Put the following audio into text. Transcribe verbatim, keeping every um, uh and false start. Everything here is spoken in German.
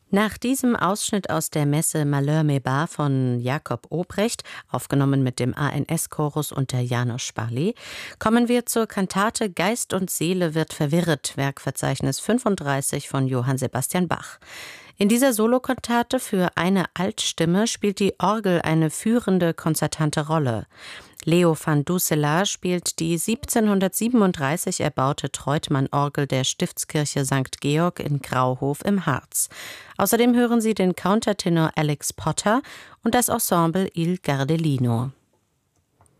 Nach diesem Ausschnitt aus der Messe Malheur mes bas von Jakob Obrecht, aufgenommen mit dem A N S-Chorus unter János Sparlé, kommen wir zur Kantate Geist und Seele wird verwirrt, Werkverzeichnis fünfunddreißig von Johann Sebastian Bach. In dieser Solokantate für eine Altstimme spielt die Orgel eine führende, konzertante Rolle. Leo van Dusselaar spielt die siebzehnhundertsiebenunddreißig erbaute Treutmann-Orgel der Stiftskirche Sankt Georg in Grauhof im Harz. Außerdem hören Sie den Countertenor Alex Potter und das Ensemble Il Gardelino.